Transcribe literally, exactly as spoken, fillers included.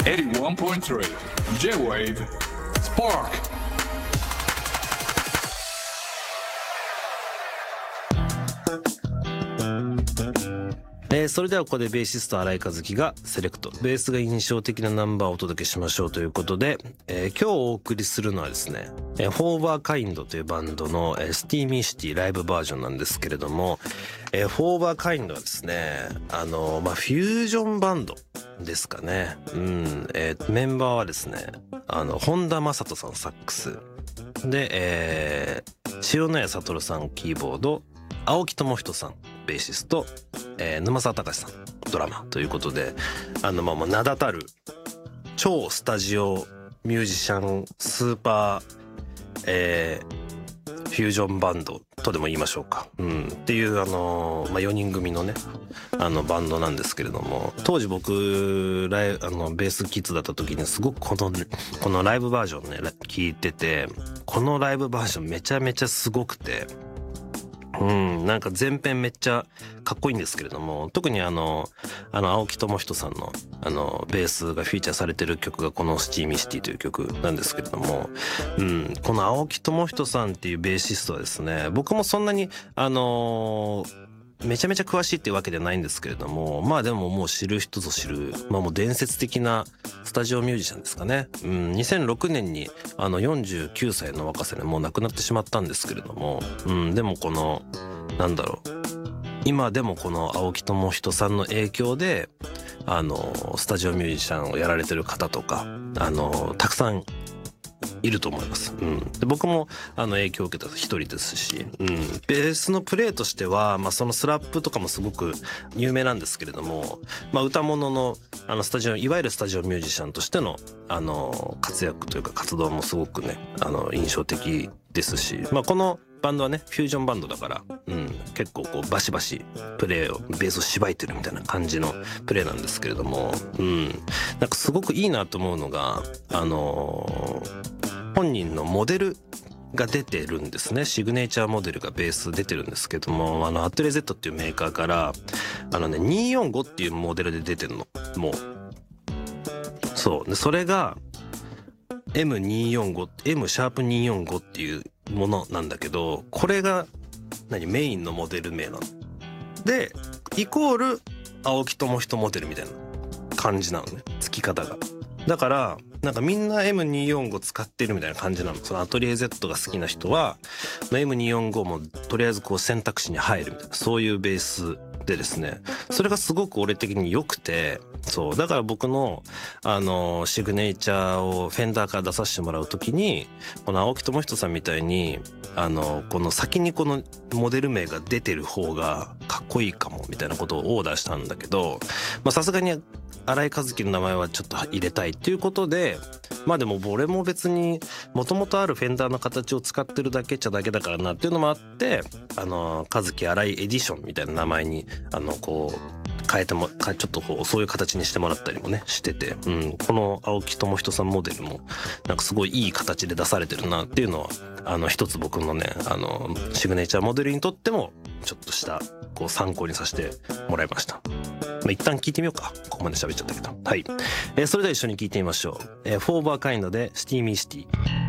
eighty-one point three J-Wave Spark。 えー、それではここでベーシスト新井和樹がセレクト、ベースが印象的なナンバーをお届けしましょうということで、えー、今日お送りするのはですね、えー、フォーバーカインドというバンドの、えー、スティーミーシティライブバージョンなんですけれども、えー、フォーバーカインドはですね、あのー、まあ、フュージョンバンドですかね。うん、えー、メンバーはですね、あの、本田正人さんサックス、で、えー、塩谷悟さんキーボード、青木智人さんベーシスト、えー、沼沢隆さんドラマということで、あのまあまあ名だたる超スタジオミュージシャンスーパー、えー、フュージョンバンドとでも言いましょうか、うん、っていうあの、まあ、よにん組のねあのバンドなんですけれども、当時僕ライあのベースキッズだった時にすごくこのこのライブバージョンね聞いてて、このライブバージョンめちゃめちゃすごくて。うん、なんか全編めっちゃかっこいいんですけれども、特にあの、あの、青木智人さんの、あの、ベースがフィーチャーされてる曲がこのスチーミーシティという曲なんですけれども、うん、この青木智人さんっていうベーシストはですね、僕もそんなに、あのー、めちゃめちゃ詳しいっていうわけではないんですけれども、まあでももう知る人ぞ知る、まあもう伝説的なスタジオミュージシャンですかね。うん、にせんろくねんにあのよんじゅうきゅうさいの若さでもう亡くなってしまったんですけれども、うん、でもこの、なんだろう、今でもこの青木智人さんの影響で、あの、スタジオミュージシャンをやられてる方とか、あの、たくさんいると思います。うん。で、僕もあの影響を受けた一人ですし、うん。ベースのプレイとしては、まあそのスラップとかもすごく有名なんですけれども、まあ歌物のあのスタジオ、いわゆるスタジオミュージシャンとしてのあの活躍というか活動もすごくね、あの印象的ですし、まあこのバンドはね、フュージョンバンドだから、うん、結構こうバシバシプレイを、ベースをしばいてるみたいな感じのプレイなんですけれども、うん、なんかすごくいいなと思うのが、あのー、本人のモデルが出てるんですね。シグネチャーモデルがベース出てるんですけども、あの、アトレ Z っていうメーカーから、あのね、にーよんごっていうモデルで出てるの。もう。そう。で、それが、エムにーよんご、M シャープにーよんごっていうものなんだけど、これが、何、メインのモデル名なの。で、イコール、青木智人モデルみたいな感じなのね。付き方が。だから、なんかみんな エムにーよんご 使ってるみたいな感じなの。そのアトリエ Z が好きな人は、エムにーよんご もとりあえずこう選択肢に入るみたいな、そういうベースでですね、それがすごく俺的に良くて、そう、だから僕の、あの、シグネチャーをフェンダーから出させてもらうときに、この青木智人さんみたいに、あの、この先にこのモデル名が出てる方がかっこいいかも、みたいなことをオーダーしたんだけど、まあさすがに、新井和樹の名前はちょっと入れたいっていうことで、まあでも俺も別に元々あるフェンダーの形を使ってるだけっちゃだけだからなっていうのもあって、あの、和樹新井エディションみたいな名前に、あの、こう、変えても、ちょっとこう、そういう形にしてもらったりもね、してて、うん、この青木智人さんモデルも、なんかすごいいい形で出されてるなっていうのは、あの、一つ僕のね、あの、シグネチャーモデルにとっても、ちょっとした、こう、参考にさせてもらいました。まあ、一旦聞いてみようか。ここまで喋っちゃったけど。はい。えー、それでは一緒に聞いてみましょう。えー、フォーバーカインドでスティーミーシティ。